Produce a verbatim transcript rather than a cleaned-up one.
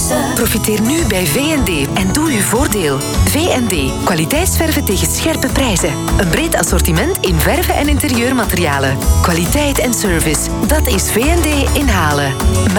Profiteer nu bij V en D en doe uw voordeel. V en D. Kwaliteitsverven tegen scherpe prijzen. Een breed assortiment in verven en interieurmaterialen. Kwaliteit en service. Dat is V en D in Halen.